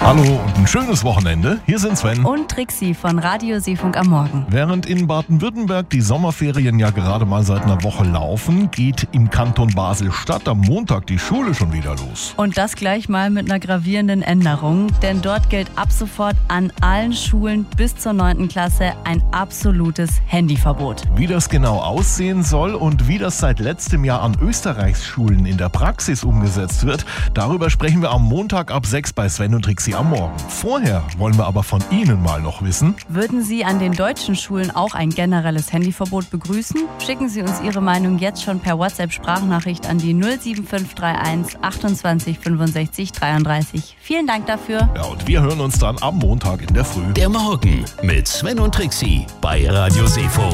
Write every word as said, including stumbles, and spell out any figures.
Hallo und ein schönes Wochenende. Hier sind Sven und Trixi von Radio Seefunk am Morgen. Während in Baden-Württemberg die Sommerferien ja gerade mal seit einer Woche laufen, geht im Kanton Basel-Stadt am Montag die Schule schon wieder los. Und das gleich mal mit einer gravierenden Änderung, denn dort gilt ab sofort an allen Schulen bis zur neunten Klasse ein absolutes Handyverbot. Wie das genau aussehen soll und wie das seit letztem Jahr an Österreichs Schulen in der Praxis umgesetzt wird, darüber sprechen wir am Montag ab sechs bei Sven und Trixi am Morgen. Vorher wollen wir aber von Ihnen mal noch wissen: Würden Sie an den deutschen Schulen auch ein generelles Handyverbot begrüßen? Schicken Sie uns Ihre Meinung jetzt schon per WhatsApp-Sprachnachricht an die null sieben fünf drei eins achtundzwanzig fünfundsechzig dreiunddreißig. Vielen Dank dafür. Ja, und wir hören uns dann am Montag in der Früh. Der Morgen mit Sven und Trixi bei Radio Seefunk.